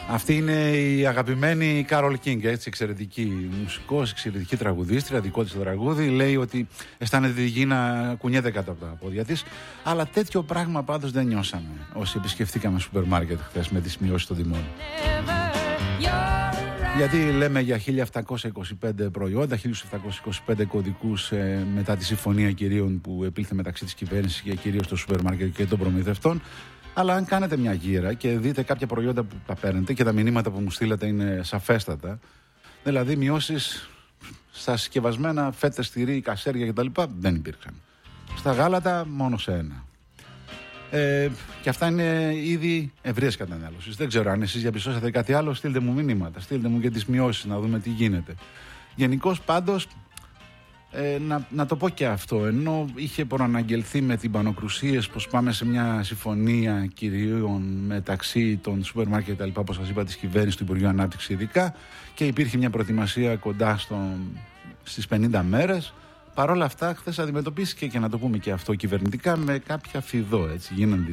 Αυτή είναι η αγαπημένη Κάρολ Κίνγκ, έτσι, εξαιρετική μουσικός, εξαιρετική τραγουδίστρια, δικό της το τραγούδι. Λέει ότι αισθάνεται τη γη να κουνιέται κάτω από τα πόδια της. Αλλά τέτοιο πράγμα πάντως δεν νιώσαμε όσοι επισκεφθήκαμε σούπερ μάρκετ χθες με τις μειώσεις των τιμών. Γιατί λέμε για 1.725 προϊόντα, 1.725 κωδικούς μετά τη συμφωνία κυρίων που επήλθε μεταξύ της κυβέρνησης και κυρίως των σούπερ μάρκετ και των προμηθευτών. Αλλά αν κάνετε μια γύρα και δείτε κάποια προϊόντα που τα παίρνετε και τα μηνύματα που μου στείλατε είναι σαφέστατα, δηλαδή μειώσεις στα συσκευασμένα φέτες, τυρί, κασέρια κτλ. Δεν υπήρξαν. Στα γάλατα μόνο σε ένα. Και αυτά είναι ήδη ευρείας κατανάλωσης. Δεν ξέρω αν εσείς διαπιστώσατε κάτι άλλο, στείλτε μου μηνύματα, στείλτε μου και τις μειώσεις να δούμε τι γίνεται. Γενικώς πάντως, να το πω και αυτό, ενώ είχε προαναγγελθεί με την Πανοκρουσίες πως πάμε σε μια συμφωνία κυρίων μεταξύ των σούπερ μάρκετ και τα λοιπά, όπως σας είπα, της κυβέρνησης, του Υπουργείου Ανάπτυξης ειδικά, και υπήρχε μια προετοιμασία κοντά στις 50 μέρες. Παρ' όλα αυτά, χθες αντιμετωπίστηκε, και να το πούμε και αυτό κυβερνητικά, με κάποια φιδό, έτσι, γίνονται